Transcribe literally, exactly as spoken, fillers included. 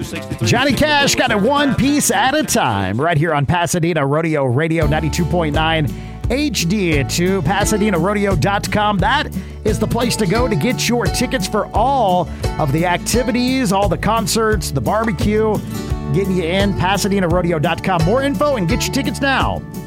Johnny Cash got it one piece at a time right here on Pasadena Rodeo Radio ninety-two point nine H D two, Pasadena Rodeo dot com. That is the place to go to get your tickets for all of the activities, all the concerts, the barbecue, getting you in, Pasadena Rodeo dot com. More info and get your tickets now.